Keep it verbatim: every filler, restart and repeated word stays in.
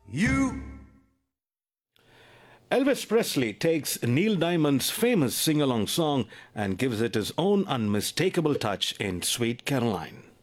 You Elvis Presley takes Neil Diamond's famous sing along song and gives it his own unmistakable touch in Sweet Caroline.